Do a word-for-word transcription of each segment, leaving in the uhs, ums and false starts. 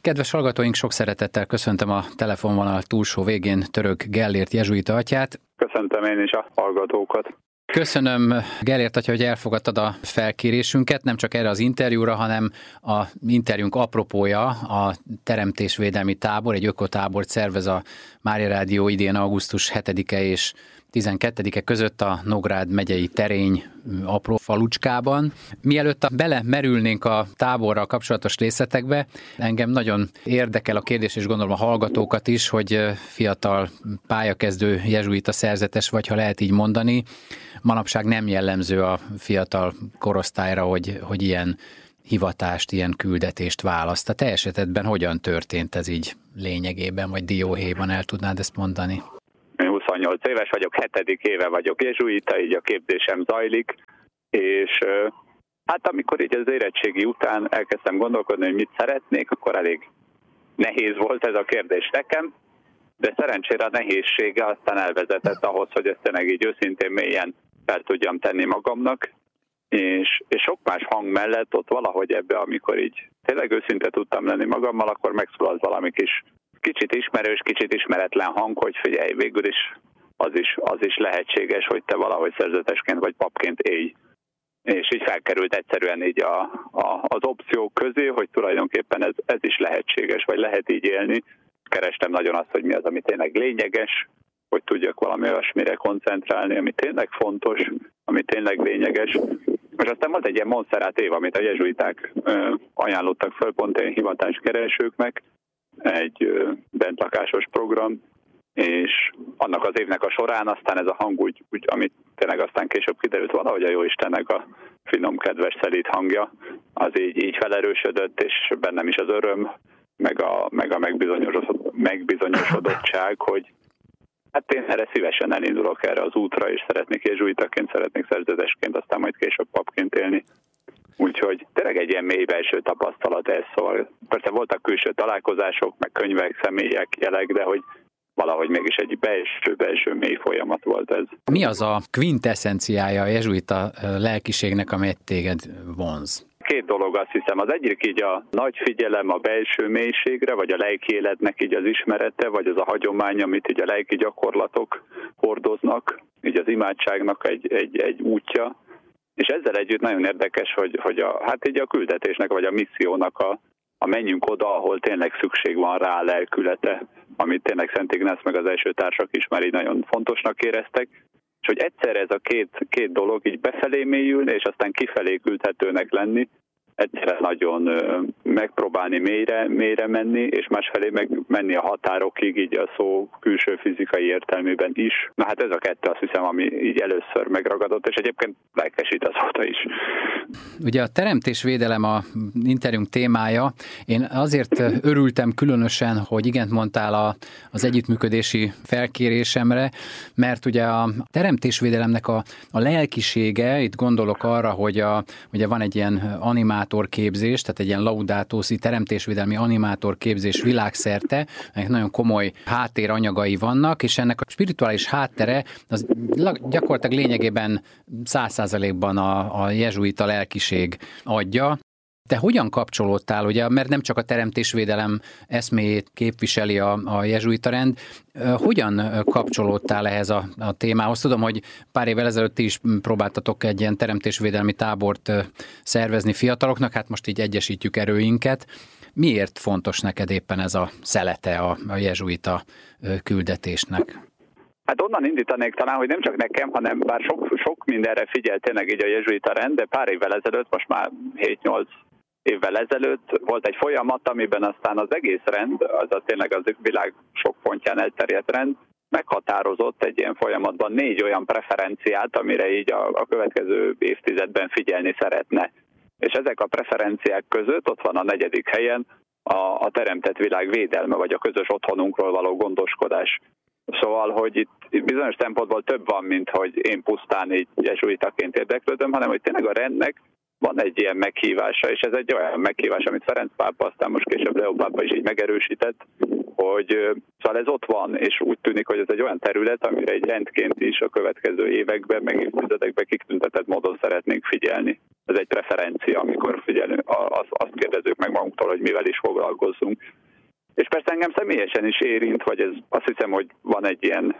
Kedves hallgatóink, sok szeretettel köszöntöm a telefonvonal túlsó végén Török Gellért jezsuita atyát. Köszöntöm én is a hallgatókat. Köszönöm, Gellért atya, hogy elfogadtad a felkérésünket, nem csak erre az interjúra, hanem a interjúnk apropója a Teremtésvédelmi Tábor, egy ökotábort szervez a Mária Rádió idén augusztus hetedike és tizenkettedike között a Nógrád megyei Terény apró falucskában. Mielőtt belemerülnénk a táborral kapcsolatos részletekbe, engem nagyon érdekel a kérdés, és gondolom a hallgatókat is, hogy fiatal pályakezdő jezsuita szerzetes vagy, ha lehet így mondani. Manapság nem jellemző a fiatal korosztályra, hogy, hogy ilyen hivatást, ilyen küldetést választ. A te esetedben hogyan történt ez így lényegében, vagy dióhéjban, el tudnád ezt mondani? huszonnyolc éves vagyok, hetedik éve vagyok jezsuita, így a képzésem zajlik, és hát amikor így az érettségi után elkezdtem gondolkodni, hogy mit szeretnék, akkor elég nehéz volt ez a kérdés nekem, de szerencsére a nehézsége aztán elvezetett ahhoz, hogy ezt tényleg így őszintén mélyen fel tudjam tenni magamnak, és, és sok más hang mellett ott valahogy ebbe, amikor így tényleg őszinte tudtam lenni magammal, akkor megszólalt valami kis kicsit ismerős, kicsit ismeretlen hang, hogy figyelj, végül is az is, az is lehetséges, hogy te valahogy szerzetesként vagy papként élj. És így felkerült egyszerűen így a, a, az opciók közé, hogy tulajdonképpen ez, ez is lehetséges, vagy lehet így élni. Kerestem nagyon azt, hogy mi az, ami tényleg lényeges, hogy tudjak valami olyasmire koncentrálni, ami tényleg fontos, ami tényleg lényeges. És aztán volt egy ilyen Montserrat év, amit a jezsuiták ö, ajánlottak föl pont ilyen hivatáskeresőknek, egy bentlakásos program, és annak az évnek a során aztán ez a hang úgy, úgy amit tényleg aztán később kiderült valahogy a Jóistennek a finom, kedves, szelíd hangja, az így, így felerősödött, és bennem is az öröm, meg a, meg a megbizonyosodottság, hogy hát én erre szívesen elindulok erre az útra, és szeretnék jezsuitaként, szeretnék szerzetesként, aztán majd később papként élni. Úgyhogy tényleg egy ilyen mély belső tapasztalat ez, szóval persze voltak külső találkozások, meg könyvek, személyek, jelek, de hogy valahogy mégis egy belső-belső mély folyamat volt ez. Mi az a quintesszenciája a jezsuita lelkiségnek, amelyet téged vonz? Két dolog, azt hiszem. Az egyik így a nagy figyelem a belső mélységre, vagy a lelki életnek így az ismerete, vagy az a hagyomány, amit így a lelki gyakorlatok hordoznak, így az imádságnak egy, egy, egy útja. És ezzel együtt nagyon érdekes, hogy, hogy a, hát így a küldetésnek, vagy a missziónak a, a menjünk oda, ahol tényleg szükség van rá a lelkülete, amit tényleg Szent Ignáz meg az első társak is már így nagyon fontosnak éreztek, és hogy egyszerre ez a két, két dolog így befelé mélyülni, és aztán kifelé küldhetőnek lenni, egyszerre nagyon megpróbálni mélyre, mélyre menni, és másfelé meg menni a határokig, így a szó külső fizikai értelmében is. Na hát ez a kettő, azt hiszem, ami így először megragadott, és egyébként lelkesít azóta is. Ugye a teremtésvédelem a interjúnk témája. Én azért örültem különösen, hogy igent mondtál a, az együttműködési felkérésemre, mert ugye a teremtésvédelemnek a, a lelkisége, itt gondolok arra, hogy a, ugye van egy ilyen animátorképzés, tehát egy ilyen laudatósi teremtésvédelmi animátorképzés világszerte, ennek nagyon komoly háttéranyagai vannak, és ennek a spirituális háttere az gyakorlatilag lényegében száz százalékban a, a jezsuita lelkiség adja. Te hogyan kapcsolódtál, ugye, mert nem csak a teremtésvédelem eszméjét képviseli a, a jezsuita rend, hogyan kapcsolódtál ehhez a, a témához? Tudom, hogy pár évvel ezelőtt is próbáltatok egy ilyen teremtésvédelmi tábort szervezni fiataloknak, hát most így egyesítjük erőinket. Miért fontos neked éppen ez a szelete a, a jezsuita küldetésnek? Hát onnan indítanék talán, hogy nem csak nekem, hanem bár sok, sok mindenre figyel tényleg így a jezsuita rend, de pár évvel ezelőtt, most már hét-nyolc évvel ezelőtt volt egy folyamat, amiben aztán az egész rend, az a tényleg az világ sok pontján elterjedt rend, meghatározott egy ilyen folyamatban négy olyan preferenciát, amire így a, a következő évtizedben figyelni szeretne. És ezek a preferenciák között ott van a negyedik helyen a, a teremtett világ védelme, vagy a közös otthonunkról való gondoskodás. Szóval, hogy itt, itt bizonyos szempontból több van, mint hogy én pusztán így jezsuitaként érdeklődöm, hanem hogy tényleg a rendnek van egy ilyen meghívása, és ez egy olyan meghívás, amit Ferenc pápa, aztán most később Leó pápa is így megerősített, hogy szóval ez ott van, és úgy tűnik, hogy ez egy olyan terület, amire egy rendként is a következő években, meg évtizedekben kitüntetett módon szeretnénk figyelni. ez egy preferencia, amikor figyelünk, azt, azt kérdezzük meg magunktól, hogy mivel is foglalkozzunk. És persze engem személyesen is érint, vagy ez azt hiszem, hogy van egy ilyen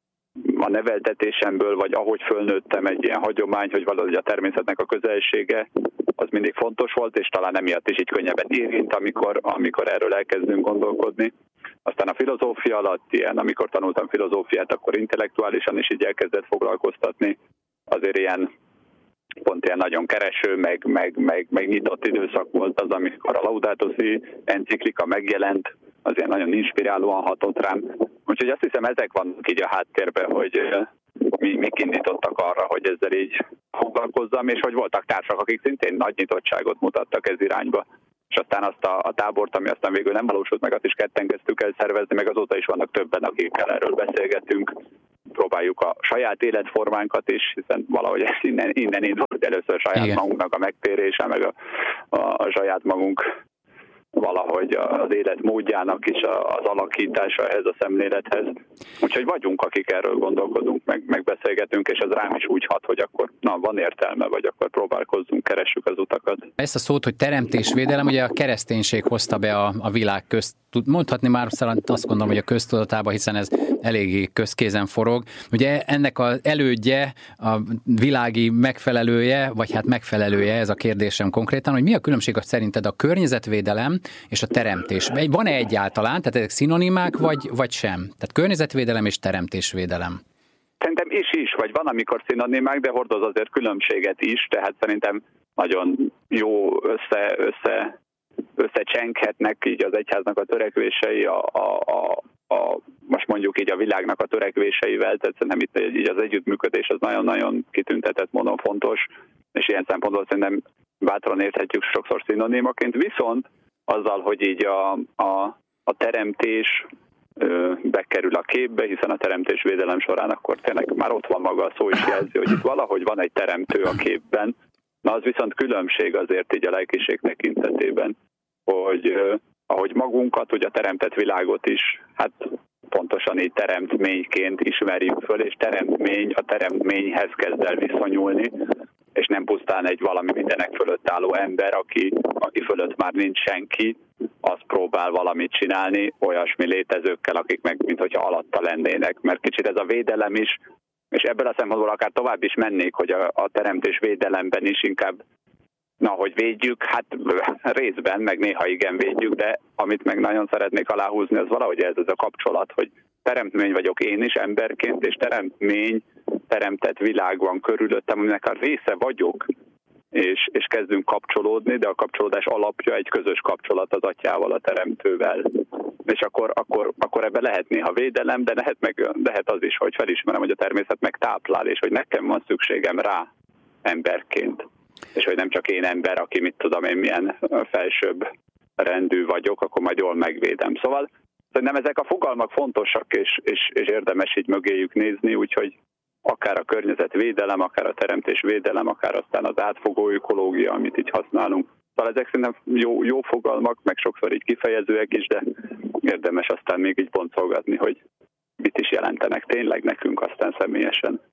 a neveltetésemből, vagy ahogy fölnőttem, egy ilyen hagyomány, hogy valahogy a természetnek a közelsége, az mindig fontos volt, és talán emiatt is így könnyebben érint, amikor, amikor erről elkezdünk gondolkodni. Aztán a filozófia alatt ilyen, amikor tanultam filozófiát, akkor intellektuálisan is így elkezdett foglalkoztatni. Azért ilyen, pont ilyen nagyon kereső, meg, meg, meg, meg nyitott időszak volt az, amikor a Laudato Si enciklika megjelent, az ilyen nagyon inspirálóan hatott rám. Úgyhogy azt hiszem, ezek vannak így a háttérben, hogy mi, mik indítottak arra, hogy ezzel így foglalkozzam, és hogy voltak társak, akik szintén nagy nyitottságot mutattak ez irányba. És aztán azt a, a tábort, ami aztán végül nem valósult meg, azt is ketten kezdtük el szervezni, meg azóta is vannak többen, akikkel erről beszélgetünk. Próbáljuk a saját életformánkat is, hiszen valahogy ez innen, innen indult először saját Igen. magunknak a megtérése, meg a, a, a saját magunk valahogy az élet módjának is az alakítása ehhez a szemlélethez. Úgyhogy vagyunk, akik erről gondolkodunk, meg, meg beszélgetünk, és ez rám is úgy hat, hogy akkor na, van értelme, vagy akkor próbálkozzunk, keressük az utakat. Ezt a szót, hogy teremtésvédelem, ugye a kereszténység hozta be a, a világ közt, mondhatni már azt gondolom, hogy a köztudatába, hiszen ez eléggé közkézen forog. Ugye ennek az elődje, a világi megfelelője, vagy hát megfelelője, ez a kérdésem konkrétan, hogy mi a különbség szerinted a környezetvédelem és a teremtés? Van-e egyáltalán, tehát ezek szinonimák, vagy, vagy sem? Tehát környezetvédelem és teremtésvédelem. Szerintem is is, vagy van, amikor szinonimák, de hordoz azért különbséget is, tehát szerintem nagyon jó össze, össze, összecsenghetnek így az egyháznak a törekvései, a, a, a, a, most mondjuk így a világnak a törekvéseivel, tehát szerintem itt így az együttműködés az nagyon-nagyon kitüntetett módon fontos, és ilyen szempontból szerintem bátran érthetjük sokszor szinonimaként, viszont azzal, hogy így a, a, a teremtés ö, bekerül a képbe, hiszen a teremtésvédelem során akkor tényleg már ott van maga a szó is jelzi, hogy itt valahogy van egy teremtő a képben. Na az viszont különbség azért így a lelkiség tekintetében, hogy ö, ahogy magunkat, ugye a teremtett világot is, hát pontosan így teremtményként ismerjük föl, és teremtmény a teremtményhez kezd el viszonyulni, és nem pusztán egy valami mindenek fölött álló ember, aki, aki fölött már nincs senki, az próbál valamit csinálni olyasmi létezőkkel, akik meg minthogyha alatta lennének. Mert kicsit ez a védelem is, és ebből a szempontból akár tovább is mennék, hogy a, a teremtés védelemben is inkább, na, hogy védjük, hát részben, meg néha igen védjük, de amit meg nagyon szeretnék aláhúzni, az valahogy ez, ez a kapcsolat, hogy teremtmény vagyok én is emberként, és teremtmény, teremtett világ van körülöttem, aminek a része vagyok, és, és kezdünk kapcsolódni, de a kapcsolódás alapja egy közös kapcsolat az atyával, a teremtővel. És akkor, akkor, akkor ebben lehet néha védelem, de lehet, meg, lehet az is, hogy felismerem, hogy a természet meg táplál, és hogy nekem van szükségem rá emberként. És hogy nem csak én ember, aki mit tudom én milyen felsőbb rendű vagyok, akkor majd jól megvédem. Szóval szerintem ezek a fogalmak fontosak, és, és, és érdemes így mögéjük nézni, úgyhogy akár a környezetvédelem, akár a teremtésvédelem, akár aztán az átfogó ökológia, amit így használunk. Szóval ezek szerintem jó, jó fogalmak, meg sokszor így kifejezőek is, de érdemes aztán még így boncolgatni, hogy mit is jelentenek tényleg nekünk aztán személyesen.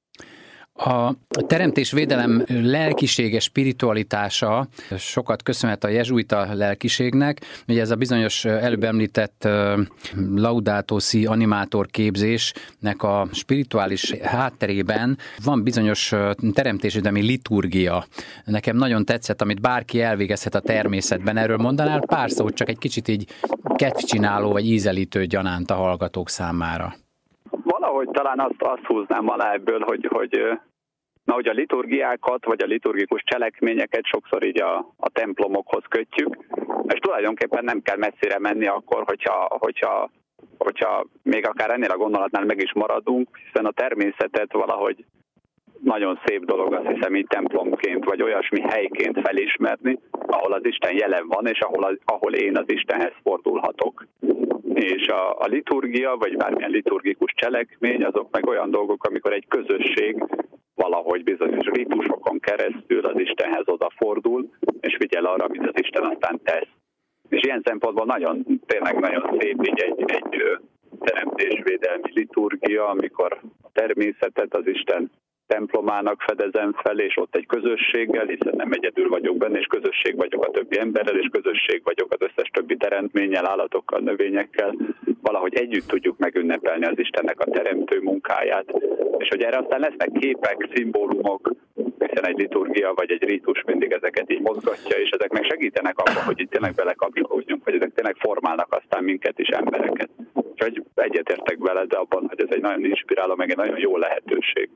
A teremtésvédelem lelkisége, spiritualitása sokat köszönhet a jezsuita lelkiségnek. Ugye ez a bizonyos előbb említett Laudato Si animátor képzésnek a spirituális hátterében van bizonyos teremtésvédelmi liturgia. Nekem nagyon tetszett, amit bárki elvégezhet a természetben. Erről mondanál pár szót, csak egy kicsit így kedvcsináló vagy ízelítő gyanánt a hallgatók számára. Valahogy talán azt, azt húznám alá ebből, hogy, hogy, na, hogy a liturgiákat, vagy a liturgikus cselekményeket sokszor így a, a templomokhoz kötjük, és tulajdonképpen nem kell messzire menni akkor, hogyha, hogyha, hogyha még akár ennél a gondolatnál meg is maradunk, hiszen a természetet valahogy nagyon szép dolog, azt hiszem, így templomként, vagy olyasmi helyként felismerni, ahol az Isten jelen van, és ahol, az, ahol én az Istenhez fordulhatok. És a, a liturgia, vagy bármilyen liturgikus cselekmény, azok meg olyan dolgok, amikor egy közösség valahogy bizonyos ritusokon keresztül az Istenhez odafordul, és figyel arra, amit az Isten aztán tesz. És ilyen szempontból nagyon, tényleg nagyon szép így egy, egy teremtésvédelmi liturgia, amikor a természetet az Isten templomának fedezem fel, és ott egy közösséggel, hiszen nem egyedül vagyok benne, és közösség vagyok a többi emberrel, és közösség vagyok az összes többi teremtménnyel, állatokkal, növényekkel, valahogy együtt tudjuk megünnepelni az Istennek a teremtő munkáját. És hogy erre aztán lesznek képek, szimbólumok, hiszen egy liturgia vagy egy rítus mindig ezeket így mozgatja, és ezek meg segítenek abban, hogy itt tényleg belekapcsolódjunk, hogy ezek tényleg formálnak aztán minket is, embereket. Úgyhogy egyetértek veled abban, hogy ez egy nagyon inspiráló, meg egy nagyon jó lehetőség.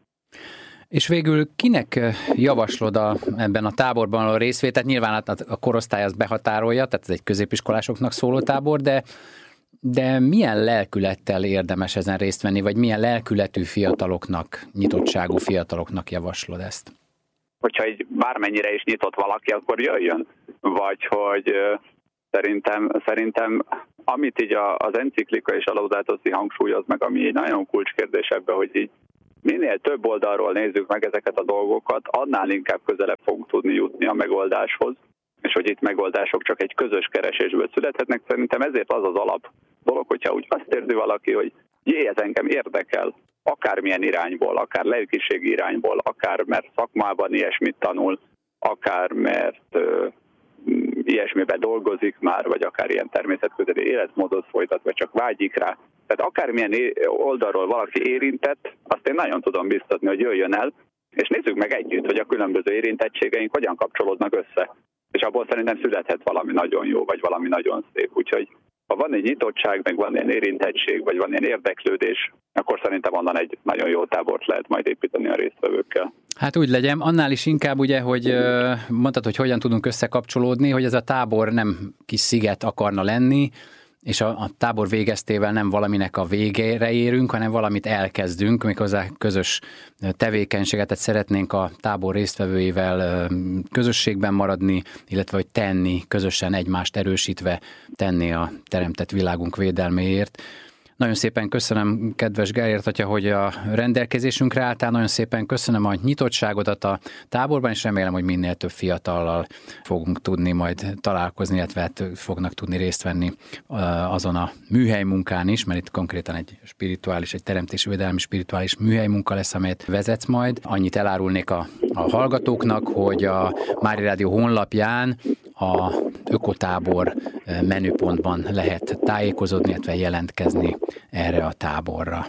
És végül kinek javaslod a, ebben a táborban a részvételt? Nyilván a korosztály azt behatárolja, tehát ez egy középiskolásoknak szóló tábor, de, de milyen lelkülettel érdemes ezen részt venni, vagy milyen lelkületű fiataloknak, nyitottságú fiataloknak javaslod ezt? Hogyha így bármennyire is nyitott valaki, akkor jöjjön. Vagy hogy szerintem, szerintem amit így az enciklika és a Laudato Si hangsúlyoz meg, ami egy nagyon kulcskérdés ebben, hogy így minél több oldalról nézzük meg ezeket a dolgokat, annál inkább közelebb fogunk tudni jutni a megoldáshoz, és hogy itt megoldások csak egy közös keresésből születhetnek. Szerintem ezért az az alap dolog, hogyha úgy azt érzi valaki, hogy jé, ez engem érdekel, akármilyen irányból, akár lelkiségi irányból, akár mert szakmában ilyesmit tanul, akár mert ö, ilyesmiben dolgozik már, vagy akár ilyen természetközeli életmódot folytat, vagy csak vágyik rá. Tehát akármilyen oldalról valaki érintett, azt én nagyon tudom biztatni, hogy jöjjön el, és nézzük meg együtt, hogy a különböző érintettségeink hogyan kapcsolódnak össze. És abból szerintem születhet valami nagyon jó, vagy valami nagyon szép. Úgyhogy ha van egy nyitottság, meg van ilyen érintettség, vagy van ilyen érdeklődés, akkor szerintem onnan egy nagyon jó tábort lehet majd építeni a résztvevőkkel. Hát úgy legyen, annál is inkább ugye, hogy mondtad, hogy hogyan tudunk összekapcsolódni, hogy ez a tábor nem kis sziget akarna lenni, és a, a tábor végeztével nem valaminek a végére érünk, hanem valamit elkezdünk, méghozzá közös tevékenységet, tehát szeretnénk a tábor résztvevőivel közösségben maradni, illetve hogy tenni, közösen egymást erősítve tenni a teremtett világunk védelméért. Nagyon szépen köszönöm, kedves Gellért atya, hogy a rendelkezésünkre álltál, nagyon szépen köszönöm a nyitottságodat a táborban, és remélem, hogy minél több fiatallal fogunk tudni majd találkozni, illetve hát fognak tudni részt venni azon a műhely munkán is, mert itt konkrétan egy spirituális, egy teremtésvédelmi spirituális műhely munka lesz, amelyet vezetsz majd. Annyit elárulnék a, a hallgatóknak, hogy a Mária Rádió honlapján a ökotábor menüpontban lehet tájékozódni, illetve jelentkezni erre a táborra.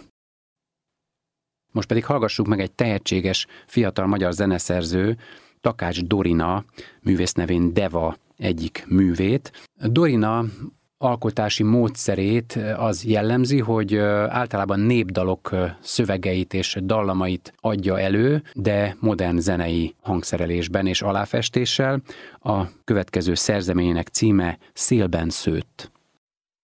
Most pedig hallgassuk meg egy tehetséges fiatal magyar zeneszerző, Takács Dorina, művésznevén Deva egyik művét. Dorina alkotási módszerét az jellemzi, hogy általában népdalok szövegeit és dallamait adja elő, de modern zenei hangszerelésben és aláfestéssel. A következő szerzeményének címe Szélben szőtt.